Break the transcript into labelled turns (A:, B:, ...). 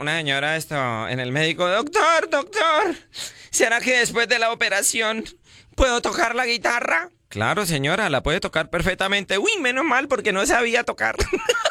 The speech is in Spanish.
A: una señora en el médico, doctor, ¿será que después de la operación puedo tocar la guitarra? Claro, señora, la puede tocar perfectamente. Uy, menos mal porque no sabía tocar.